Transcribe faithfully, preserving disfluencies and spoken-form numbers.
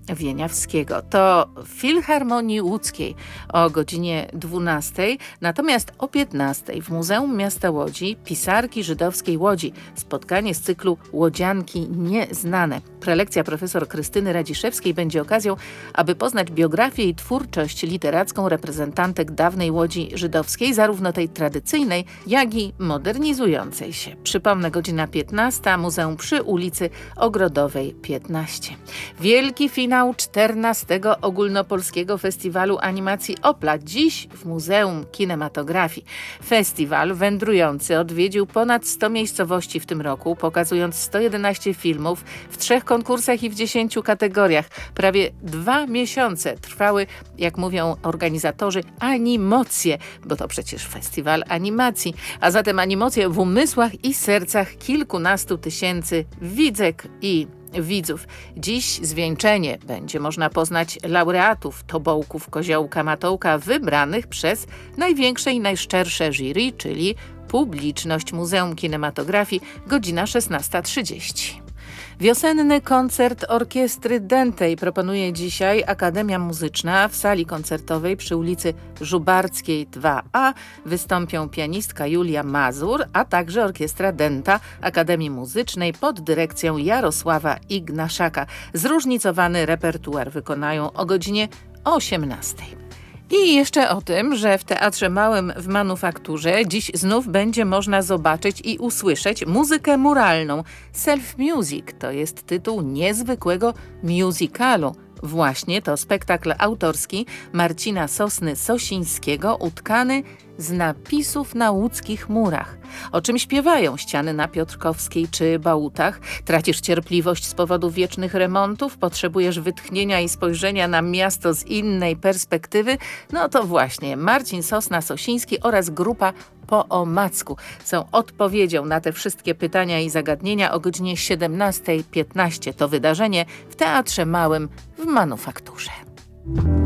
Wieniawskiego. To w Filharmonii Łódzkiej o godzinie dwunastej, natomiast o piętnastej w Muzeum Miasta Łodzi Pisarki Żydowskiej Łodzi. Spotkanie z cyklu Łodzianki Nieznane. Prelekcja profesor Krystyny Radziszewskiej będzie okazją, aby poznać biografię i twórczość literacką reprezentantek dawnej Łodzi żydowskiej, zarówno tej tradycyjnej, jak i modernizującej się. Przypomnę, godzina piętnasta, Muzeum przy ulicy Ogrodowej piętnaście. Wielki finał czternastego Ogólnopolskiego Festiwalu Animacji Opla. Dziś w Muzeum Kinematografii. Festiwal wędrujący odwiedził ponad sto miejscowości w tym roku, pokazując sto jedenaście filmów w trzech konkursach i w dziesięciu kategoriach. Prawie dwa miesiące trwały, jak mówią organizatorzy, animocje, bo to przecież festiwal animacji, a zatem animocje w umysłach i sercach kilkunastu tysięcy widzek i widzów. Dziś zwieńczenie. Będzie można poznać laureatów Tobołków Koziołka Matołka wybranych przez największe i najszczersze jury, czyli publiczność. Muzeum Kinematografii, godzina szesnasta trzydzieści. Wiosenny koncert orkiestry Dętej proponuje dzisiaj Akademia Muzyczna w sali koncertowej przy ulicy Żubarckiej dwa A. Wystąpią pianistka Julia Mazur, a także orkiestra Dęta Akademii Muzycznej pod dyrekcją Jarosława Ignaszaka. Zróżnicowany repertuar wykonają o godzinie osiemnastej. I jeszcze o tym, że w Teatrze Małym w Manufakturze dziś znów będzie można zobaczyć i usłyszeć muzykę muralną. Self Music to jest tytuł niezwykłego musicalu. Właśnie to spektakl autorski Marcina Sosny-Sosińskiego, utkany z napisów na łódzkich murach. O czym śpiewają ściany na Piotrkowskiej czy Bałutach? Tracisz cierpliwość z powodu wiecznych remontów? Potrzebujesz wytchnienia i spojrzenia na miasto z innej perspektywy? No to właśnie Marcin Sosna-Sosiński oraz grupa Po Omacku są odpowiedzią na te wszystkie pytania i zagadnienia o godzinie siedemnasta piętnaście. To wydarzenie w Teatrze Małym w Manufakturze.